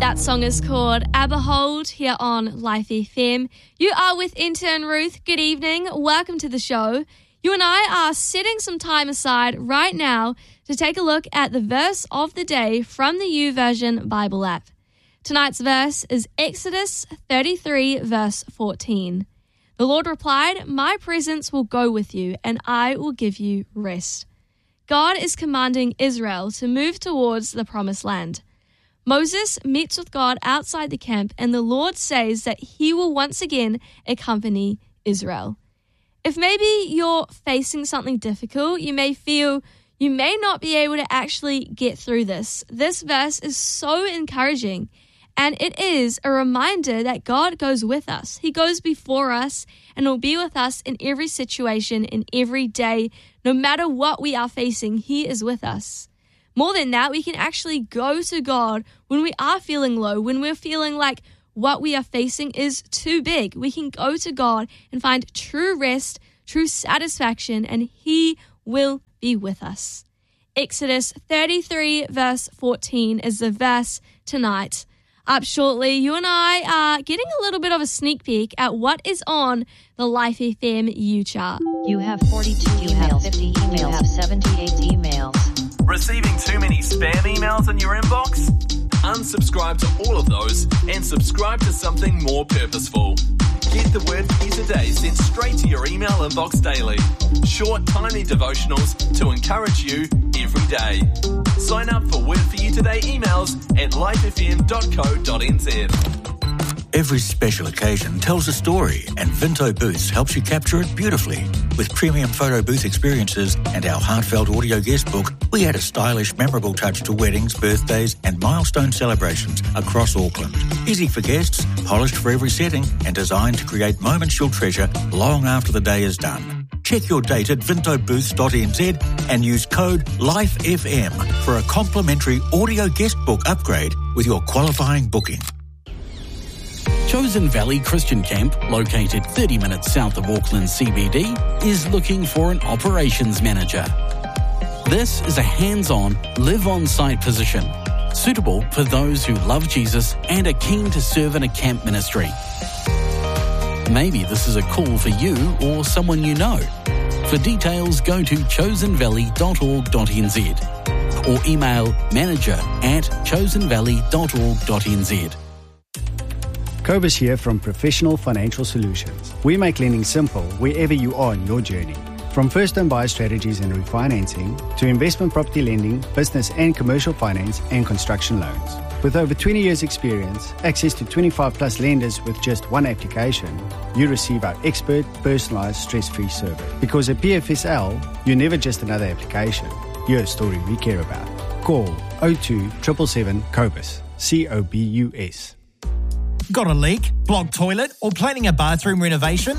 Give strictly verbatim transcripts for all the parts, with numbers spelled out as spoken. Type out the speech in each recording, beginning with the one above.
That song is called Aberhold here on Life F M. You are with intern Ruth. Good evening. Welcome to the show. You and I are setting some time aside right now to take a look at the verse of the day from the YouVersion Bible app. Tonight's verse is Exodus thirty-three, verse fourteen. The Lord replied, "My presence will go with you, and I will give you rest." God is commanding Israel to move towards the promised land. Moses meets with God outside the camp, and the Lord says that he will once again accompany Israel. If maybe you're facing something difficult, you may feel you may not be able to actually get through this. This verse is so encouraging, and it is a reminder that God goes with us. He goes before us and will be with us in every situation, in every day. No matter what we are facing, He is with us. More than that, we can actually go to God when we are feeling low, when we're feeling like what we are facing is too big. We can go to God and find true rest, true satisfaction, and He will be with us. Exodus thirty-three, verse fourteen is the verse tonight. Up shortly, you and I are getting a little bit of a sneak peek at what is on the Life F M U chart. You have forty-two you emails, have fifty emails, you have seventy-eight emails. Receiving too many spam emails in your inbox? Unsubscribe to all of those and subscribe to something more purposeful. Get the Word for You Today sent straight to your email inbox daily. Short, tiny devotionals to encourage you every day. Sign up for Word for You Today emails at life f m dot co dot n z. Every special occasion tells a story, and Vinto Booths helps you capture it beautifully. With premium photo booth experiences and our heartfelt audio guest book, we add a stylish, memorable touch to weddings, birthdays and milestone celebrations across Auckland. Easy for guests, polished for every setting, and designed to create moments you'll treasure long after the day is done. Check your date at vinto booths dot n z and use code Life F M for a complimentary audio guest book upgrade with your qualifying booking. Chosen Valley Christian Camp, located thirty minutes south of Auckland C B D, is looking for an operations manager. This is a hands-on, live-on-site position, suitable for those who love Jesus and are keen to serve in a camp ministry. Maybe this is a call for you or someone you know. For details, go to chosen valley dot org dot n z or email manager at chosen valley dot org dot n z. Kobus here from Professional Financial Solutions. We make lending simple wherever you are on your journey. From first-time buyer strategies and refinancing to investment property lending, business and commercial finance and construction loans. With over twenty years experience, access to twenty-five plus lenders with just one application, you receive our expert, personalised, stress-free service. Because at P F S L, you're never just another application. You're a story we care about. Call oh two seven seven seven Kobus, C O B U S. Got a leak, blocked toilet, or planning a bathroom renovation?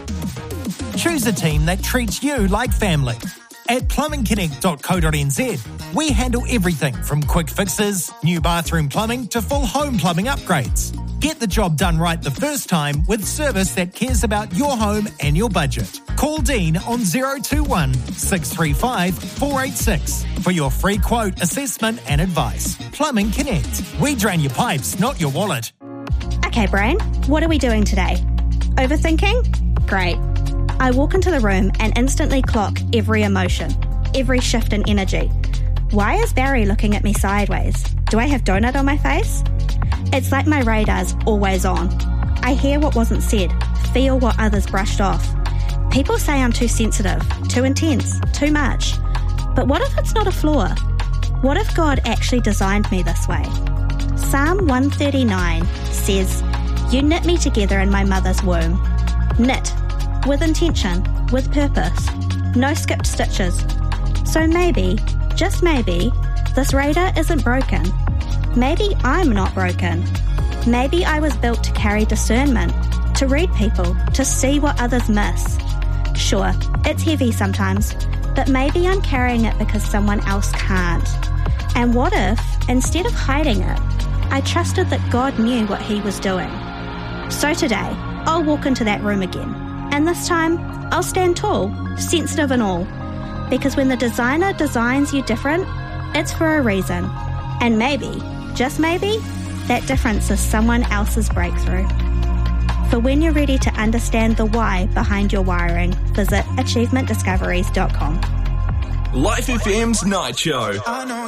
Choose a team that treats you like family. At plumbing connect dot co dot n z, we handle everything from quick fixes, new bathroom plumbing to full home plumbing upgrades. Get the job done right the first time with service that cares about your home and your budget. Call Dean on zero two one, six three five, four eight six for your free quote, assessment and advice. Plumbing Connect. We drain your pipes, not your wallet. Okay, brain, what are we doing today? Overthinking? Great. I walk into the room and instantly clock every emotion, every shift in energy. Why is Barry looking at me sideways? Do I have donut on my face? It's like my radar's always on. I hear what wasn't said, feel what others brushed off. People say I'm too sensitive, too intense, too much. But what if it's not a flaw? What if God actually designed me this way? Psalm one thirty-nine says, "You knit me together in my mother's womb." Knit, with intention, with purpose. No skipped stitches. So maybe, just maybe, this radar isn't broken. Maybe I'm not broken. Maybe I was built to carry discernment, to read people, to see what others miss. Sure, it's heavy sometimes, but maybe I'm carrying it because someone else can't. And what if, instead of hiding it, I trusted that God knew what He was doing? So today, I'll walk into that room again. And this time, I'll stand tall, sensitive and all. Because when the designer designs you different, it's for a reason. And maybe, just maybe, that difference is someone else's breakthrough. For when you're ready to understand the why behind your wiring, visit achievement discoveries dot com. Life F M's Night Show.